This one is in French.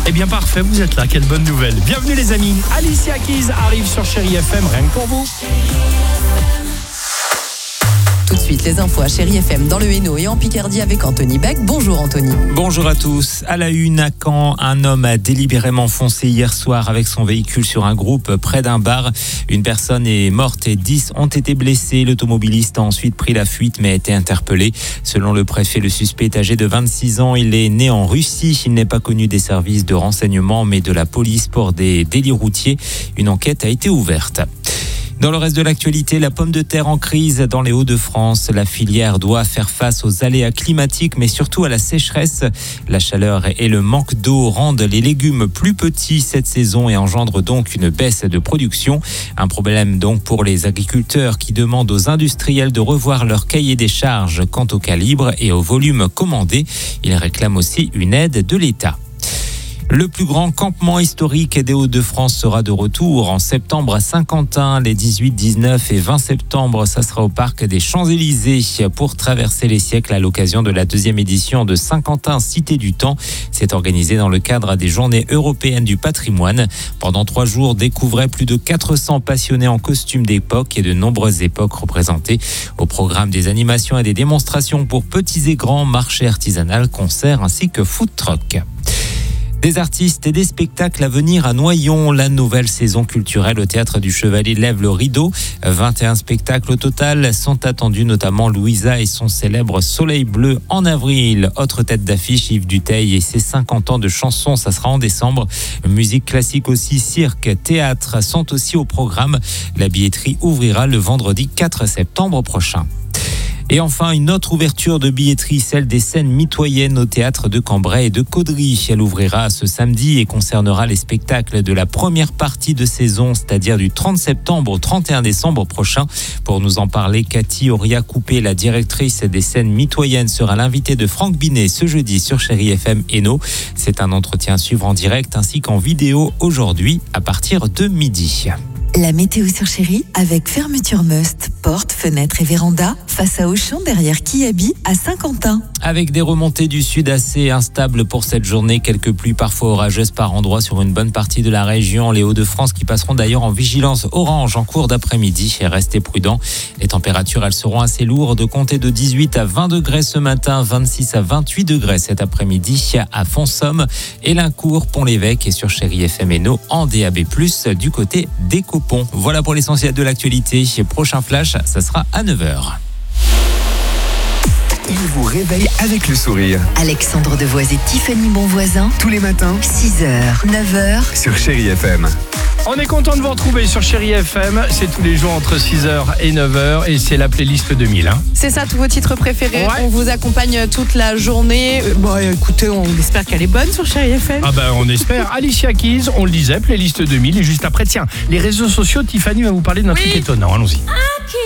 Eh bien parfait, vous êtes là, quelle bonne nouvelle. Bienvenue les amis, Alicia Keys arrive sur Chérie FM, rien que pour vous. Tout de suite, les infos à Chérie FM dans le Hainaut et en Picardie avec Anthony Beck. Bonjour Anthony. Bonjour à tous. À la une à Caen, un homme a délibérément foncé hier soir avec son véhicule sur un groupe près d'un bar. Une personne est morte et 10 ont été blessés. L'automobiliste a ensuite pris la fuite mais a été interpellé. Selon le préfet, le suspect est âgé de 26 ans. Il est né en Russie. Il n'est pas connu des services de renseignement mais de la police pour des délits routiers. Une enquête a été ouverte. Dans le reste de l'actualité, la pomme de terre en crise dans les Hauts-de-France. La filière doit faire face aux aléas climatiques, mais surtout à la sécheresse. La chaleur et le manque d'eau rendent les légumes plus petits cette saison et engendrent donc une baisse de production. Un problème donc pour les agriculteurs qui demandent aux industriels de revoir leur cahier des charges quant au calibre et au volume commandé. Ils réclament aussi une aide de l'État. Le plus grand campement historique des Hauts-de-France sera de retour en septembre à Saint-Quentin. Les 18, 19 et 20 septembre, ça sera au parc des Champs-Élysées pour traverser les siècles à l'occasion de la 2e édition de Saint-Quentin Cité du Temps. C'est organisé dans le cadre des Journées européennes du patrimoine. Pendant 3 jours, découvrez plus de 400 passionnés en costumes d'époque et de nombreuses époques représentées. Au programme des animations et des démonstrations pour petits et grands, marchés artisanales, concerts ainsi que food truck. Des artistes et des spectacles à venir à Noyon. La nouvelle saison culturelle au Théâtre du Chevalier lève le rideau. 21 spectacles au total sont attendus, notamment Louisa et son célèbre Soleil Bleu en avril. Autre tête d'affiche, Yves Duteil et ses 50 ans de chansons, ça sera en décembre. Musique classique aussi, cirque, théâtre sont aussi au programme. La billetterie ouvrira le vendredi 4 septembre prochain. Et enfin, une autre ouverture de billetterie, celle des scènes mitoyennes au théâtre de Cambrai et de Caudry. Elle ouvrira ce samedi et concernera les spectacles de la première partie de saison, c'est-à-dire du 30 septembre au 31 décembre prochain. Pour nous en parler, Cathy Auria-Coupé, la directrice des scènes mitoyennes, sera l'invitée de Franck Binet ce jeudi sur Chérie FM Hainaut. C'est un entretien à suivre en direct ainsi qu'en vidéo aujourd'hui à partir de midi. La météo sur Chérie avec Fermeture Must, porte, fenêtres et véranda face à Auchan derrière Kiabi à Saint-Quentin. Avec des remontées du sud assez instables pour cette journée, quelques pluies parfois orageuses par endroits sur une bonne partie de la région, les Hauts-de-France qui passeront d'ailleurs en vigilance orange en cours d'après-midi. Et restez prudents, les températures elles seront assez lourdes, comptez de 18 à 20 degrés ce matin, 26 à 28 degrés cet après-midi à Fonsomme, Élincourt, Pont-l'Évêque et sur Chérie FM Hainaut en DAB+, du côté des Copons. Voilà pour l'essentiel de l'actualité. Prochain flash, ça sera à 9h. Il vous réveille avec le sourire. Alexandre Devoise et Tiffany Bonvoisin, Tous les matins 6h, 9h. sur Chérie FM. On est content de vous retrouver sur Chérie FM, c'est tous les jours entre 6h et 9h et c'est la playlist 2000. C'est ça, tous vos titres préférés. Ouais. On vous accompagne toute la journée. Bon, écoutez, on espère qu'elle est bonne sur Chérie FM. Ah ben on espère. Alicia Keys, on le disait, playlist 2000 et juste après, tiens, les réseaux sociaux, Tiffany va vous parler d'un truc étonnant, allons-y.